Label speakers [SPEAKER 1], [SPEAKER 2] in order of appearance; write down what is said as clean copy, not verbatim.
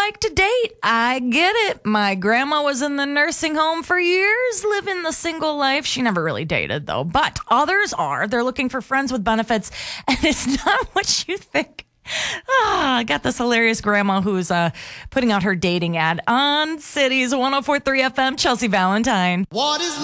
[SPEAKER 1] like to date. I get it. My grandma was in the nursing home for years, living the single life. She never really dated, though. But others are. They're looking for friends with benefits, and it's not what you think. I got this hilarious grandma who's putting out her dating ad on Cities 104.3 FM, Chelsea Valentine.
[SPEAKER 2] What is